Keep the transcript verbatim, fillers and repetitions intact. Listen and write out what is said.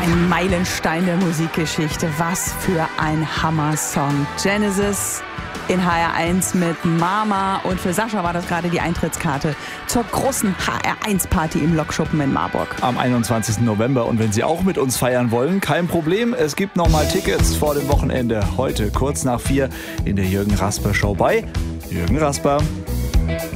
Ein Meilenstein der Musikgeschichte. Was für ein Hammer-Song. Genesis in H R eins mit Mama. Und für Sascha war das gerade die Eintrittskarte zur großen H R eins Party im Lokschuppen in Marburg. Am einundzwanzigsten November. Und wenn Sie auch mit uns feiern wollen, kein Problem. Es gibt nochmal Tickets vor dem Wochenende. Heute kurz nach vier in der Jürgen Rasper Show bei Jürgen Rasper.